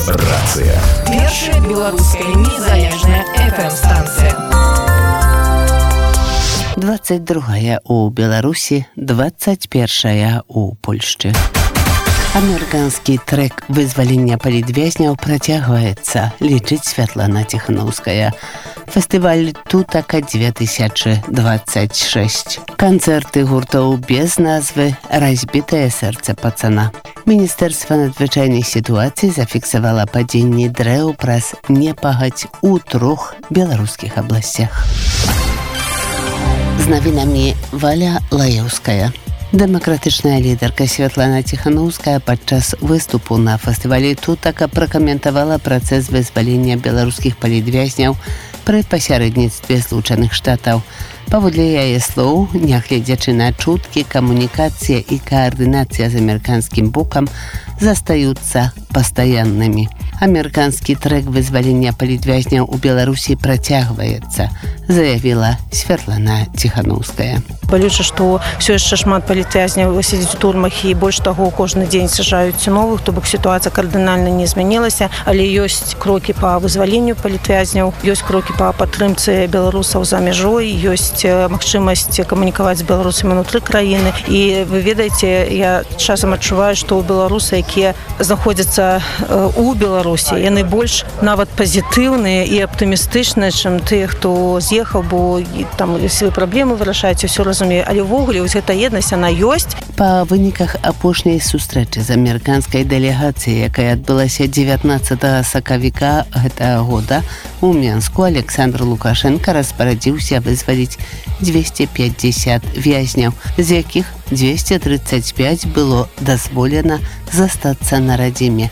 Рацыя. Першая беларуская незалежная FM-станція. 22 у Беларусі, 21 у Польшчы. Амерыканскі трэк вызвалення палітвязняў працягваецца, лічыць Святлана Тихановская. Фестываль «Тутака 2026». Канцэрты гуртоў без назвы «Разбітае сэрца пацана». Міністэрства надзвычайных сітуацый зафіксавала падзенне дрэў праз непагадзь у 3 беларускіх абласцях. З навінамі Валя Лаеўская. Дэмакратычная лідарка Святлана Тихановская падчас выступу на фестывалі «Тутака» пракаментавала працэс вызвалення беларускіх палітвязняў пры пасярэдніцтве Злучаных Штатаў. Паводле яе слоў, нягледзячы на чуткі, камунікацыя і каардынацыя з амерыканскім бокам застаюцца пастаяннымі. Амерыканскі трэк вызвалення палітвязняў у Беларусі працягваецца, заявіла Святлана Тихановская. Балюча, што ўсё яшчэ шмат палітвязняў сядзіць у турмах і больш таго, кожны дзень сажаюць новых, то бок сітуацыя кардынальна не змянілася, але ёсць крокі па вызваленню палітвязняў, ёсць крокі па падтрымцы беларусаў за мяжой, ёсць магчымасць камунікаваць з беларусамі ўнутры краіны. І вы ведаеце, я часам адчуваю, што беларусы, якія знаходзяцца у Беларусі, яны больш нават пазітыўныя і аптымістычныя, чым тыя, хто з'ехаў, бо там свае праблемы вырашаюць, усё разумею, але ўвогуле вось гэта еднасць, яна ёсць. Па выніках апошняй сустрэчы з амерыканскай дэлегацыяй, якая адбылася 19 сакавіка гэтага года у Менску, Александр Лукашенко распарадзіўся вызваліць 250 вязняў, з якіх 235 было дазволена застацца на радзіме.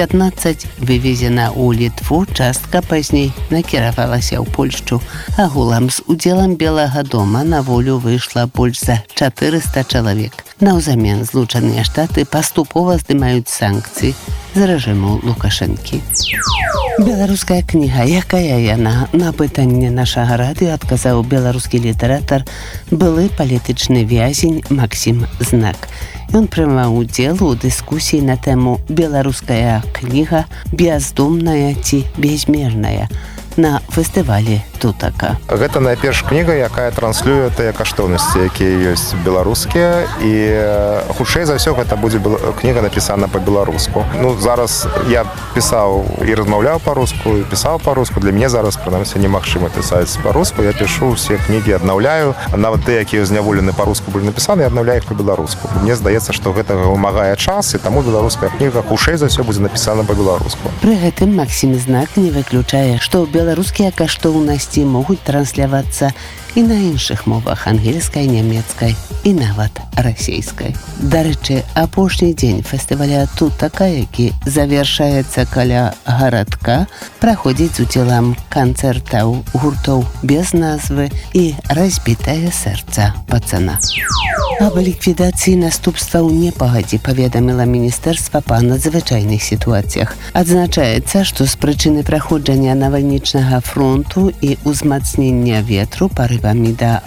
15 вывезена ў Літву, частка пазней накіравалася ў Польшчу. Агулам з удзелам Белага дома на волю выйшла больш за 400 чалавек. Наўзамен Злучаныя Штаты паступова здымаюць санкцыі з рэжыму Лукашэнкі. Беларуская кніга, якая яна? На пытанне нашага радыё адказаў беларускі літаратар, былы палітычны вязень Максім Знак. Ён прымаў удзел у дыскусіі на тэму «Беларуская кніга бяздумная ці безмерная» на фестывалі «Тутака». Гэта найперш кніга, якая транслюе тыя каштоўнасці, якія ёсць беларускія, і хутчэй за ўсё гэта будзе кніга напісана па-беларуску. Зараз я пісаў і размаўляў па-руску, і пісаў па-руску. Для мяне зараз, прынамсі, немагчыма пісаць па-руску. Я пішу ўсе кнігі, аднаўляю. Нават тыя, якія зняволены па-руску былі напісаны, я аднаўляю іх па-беларуску. Мне здаецца, што гэта вымагае час, і таму беларуская кніга хутчэй за ўсё будзе напісана па-беларуску. Пры гэтым Максім Знак не выключае, што беларускія каштоўнасці могуць транслявацца і на іншых мовах, ангельскай, нямецкай і нават расейскай. Дарэчы, апошні дзень фестываля «Тутака», які завяршаецца каля гарадка, праходзіць з удзелам канцэртаў гуртоў без назвы і «Разбітае сэрца пацана». Аб ліквідацыі наступстваў непагадзі паведаміла Міністэрства па надзвычайных сітуацыях. Адзначаецца, што з прычыны праходжання навальнічнага фронту і ўзмацнення ветру парывамі да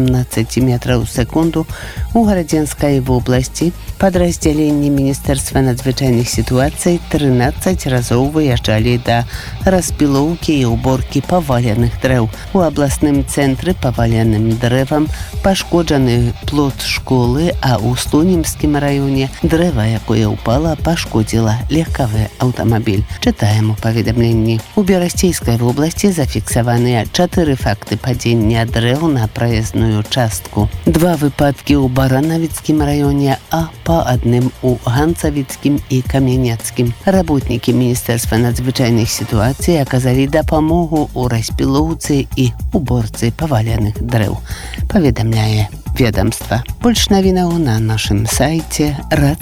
18 метраў у секунду у Гарадзенскай вобласці падраздзяленні Міністэрства надзвычайных сітуацый 13 разоў выязджалі да распілоўкі і ўборкі паваленых дрэў. У абласным цэнтры паваленым дрэвам пашкоджаны плот школы, а ў Слонімскім раёне дрэва, якое ўпала, пашкодзіла легкавы аўтамабіль. Чытаем у паведамленні. У Берасцейскай вобласці зафіксаваныя 4 факты падзення дрэў на праезную частку. 2 выпадкі ў Баранавіцкім раёне, а па адным у Ганцавіцкім і Камянецкім. Работнікі Міністэрства надзвычайных сітуацый аказалі дапамогу ў распілоўцы і уборцы паваленых дрэў. Паведамляе ведомства. Больш навінаў на нашым сайце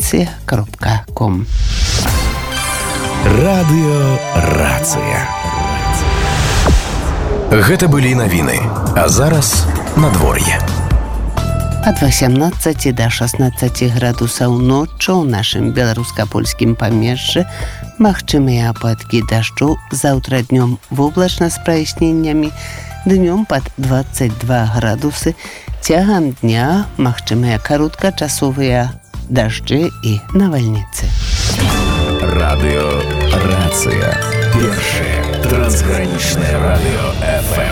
racja.com. Радыё «Рацыя». Гэта былі навіны. А зараз надвор'е. Ад 18 до 16 градусаў ноччу ў нашым беларуска-польскім памежжы магчымыя ападкі дажджу, заўтра днём воблачна з праясненнямі, днём пад 22 градусы, цягам дня магчымыя кароткачасовыя дажджы і навальніцы. Радыё «Рацыя». Станция. Першее трансграничное радио FM.